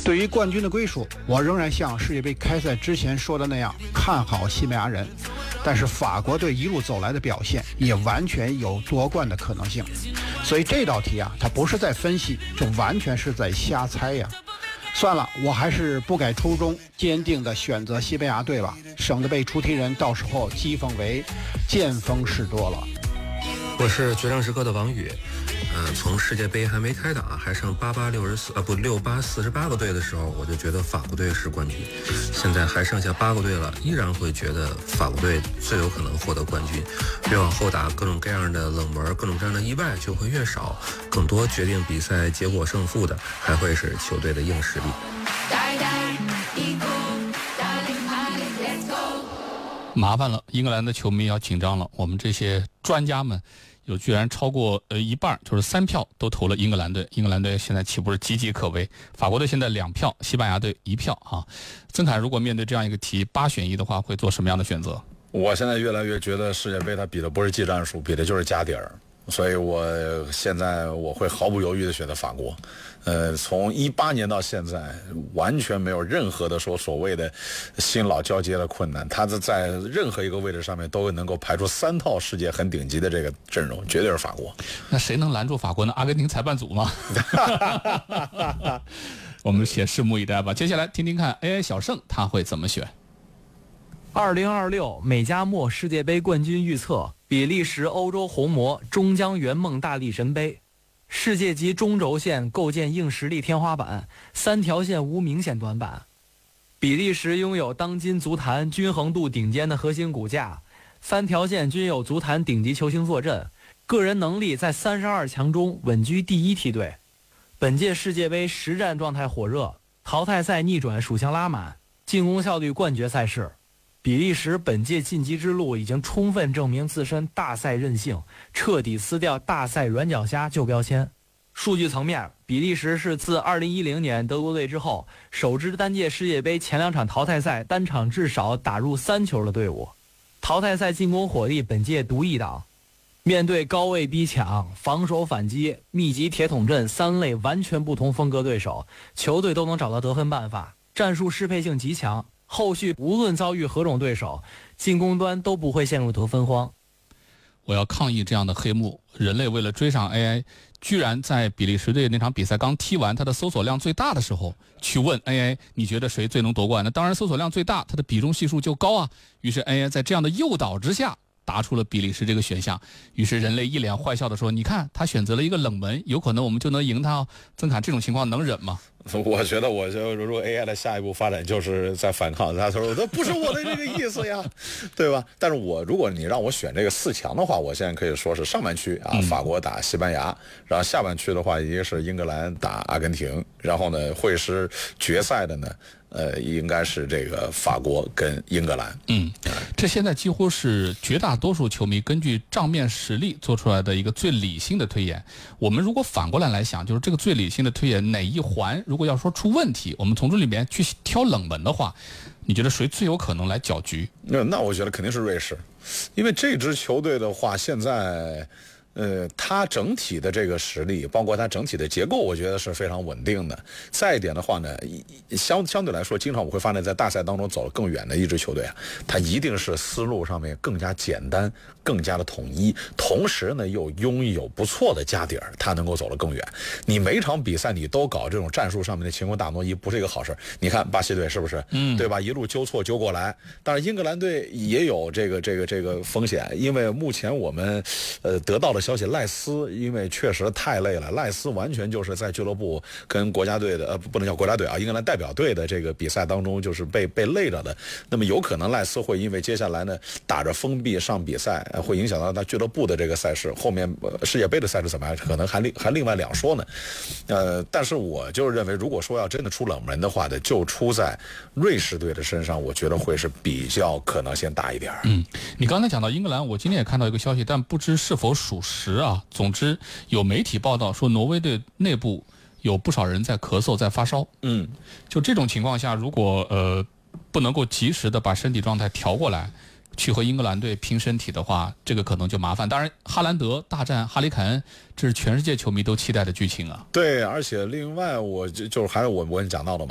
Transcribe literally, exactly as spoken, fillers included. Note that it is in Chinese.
对于冠军的归属，我仍然像世界杯开赛之前说的那样看好西班牙人，但是法国队一路走来的表现也完全有夺冠的可能性。所以这道题啊，它不是在分析，这完全是在瞎猜呀。算了，我还是不改初衷，坚定地选择西班牙队吧，省得被出题人到时候讥讽为见风使舵了。 我是决胜时刻的王宇。呃，从世界杯还没开打，还剩八八六十四啊不六八四十八个队的时候，我就觉得法国队是冠军。现在还剩下八个队了，依然会觉得法国队最有可能获得冠军。越往后打，各种各样的冷门、各种各样的意外就会越少，更多决定比赛结果胜负的还会是球队的硬实力。 麻烦了，英格兰的球迷要紧张了。我们这些专家们有居然超过呃一半，就是三票都投了英格兰队。英格兰队现在岂不是岌岌可危？法国队现在两票，西班牙队一票啊。曾凯，如果面对这样一个题八选一的话，会做什么样的选择？ 我现在越来越觉得世界杯它比的不是技战术，比的就是家底儿。所以我现在我会毫不犹豫地选择法国。呃，从一八年到现在，完全没有任何的说所谓的新老交接的困难，他在任何一个位置上面都能够排出三套世界很顶级的这个阵容，绝对是法国。 那谁能拦住法国呢？阿根廷裁判组吗？我们且拭目以待吧。接下来听听看 A I 小盛他会怎么选。 二零二六美加墨世界杯冠军预测：比利时欧洲红魔终将圆梦大力神杯。世界级中轴线构建硬实力天花板，三条线无明显短板。比利时拥有当今足坛均衡度顶尖的核心骨架，三条线均有足坛顶级球星坐镇，个人能力在三十二强中稳居第一梯队。本届世界杯实战状态火热，淘汰赛逆转属相拉满，进攻效率冠绝赛事。比利时本届晋级之路已经充分证明自身大赛韧性，彻底撕掉大赛软脚虾旧标签。数据层面，比利时是自二零一零年德国队之后，首支单届世界杯前两场淘汰赛单场至少打入三球的队伍。淘汰赛进攻火力本届独一档，面对高位逼抢、防守反击、密集铁桶阵三类完全不同风格对手，球队都能找到得分办法，战术适配性极强。后续无论遭遇何种对手，进攻端都不会陷入得分荒。 我要抗议这样的黑幕。人类为了追上 A I， 居然在比利时队那场比赛刚踢完，它的搜索量最大的时候去问 A I 你觉得谁最能夺冠？那当然搜索量最大，它的比重系数就高啊。于是 A I 在这样的诱导之下答出了比利时这个选项。于是人类一脸坏笑的说，你看他选择了一个冷门，有可能我们就能赢他哦。曾侃，这种情况能忍吗？ 我觉得我就如果 A I 的下一步发展就是在反抗，他说这不是我的这个意思呀，对吧？但是我如果你让我选这个四强的话，我现在可以说是上半区啊，法国打西班牙，然后下半区的话一个是英格兰打阿根廷，然后呢会是决赛的呢呃，应该是这个法国跟英格兰。 嗯，这现在几乎是绝大多数球迷根据账面实力做出来的一个最理性的推演。我们如果反过来来想，就是这个最理性的推演哪一环如果要说出问题，我们从这里面去挑冷门的话，你觉得谁最有可能来搅局？ 那那我觉得肯定是瑞士，因为这支球队的话现在呃，它整体的这个实力，包括它整体的结构，我觉得是非常稳定的。再一点的话呢，相相对来说，经常我会发现，在大赛当中走得更远的一支球队啊，它一定是思路上面更加简单、更加的统一，同时呢又拥有不错的家底儿，它能够走得更远。你每场比赛你都搞这种战术上面的晴空大挪移，不是一个好事。你看巴西队是不是？嗯，对吧？一路纠错纠过来。当然，英格兰队也有这个这个这个风险，因为目前我们呃得到的消息，赖斯因为确实太累了，赖斯完全就是在俱乐部跟国家队的呃不能叫国家队啊，英格兰代表队的这个比赛当中就是被被累着的。那么有可能赖斯会因为接下来呢打着封闭上比赛，会影响到他俱乐部的这个赛事，后面、呃、世界杯的赛事怎么样，可能还另还另外两说呢。呃，但是我就认为，如果说要真的出冷门的话呢，就出在瑞士队的身上，我觉得会是比较可能性大一点。 嗯，你刚才讲到英格兰，我今天也看到一个消息，但不知是否属实啊。总之，有媒体报道说，挪威队内部有不少人在咳嗽、在发烧。嗯，就这种情况下，如果呃不能够及时的把身体状态调过来，去和英格兰队拼身体的话，这个可能就麻烦。当然，哈兰德大战哈里凯恩，这是全世界球迷都期待的剧情啊。 对，而且另外我就就是还是我我跟你讲到的嘛。